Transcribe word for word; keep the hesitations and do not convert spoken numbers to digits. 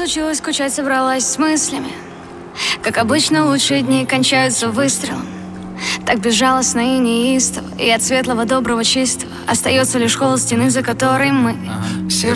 разучилась скучать, собралась с мыслями. Как обычно, лучшие дни кончаются выстрелом. Так безжалостно и неистово, и от светлого, доброго, чистого остается лишь холод стены, за которой мы.